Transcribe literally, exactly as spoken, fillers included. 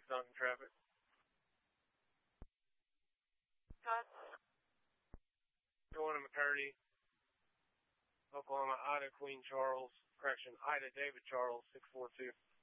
six oncoming traffic. Scott. Going to McCurdy, Oklahoma, Ida Queen Charles, correction, Ida David Charles, six four two.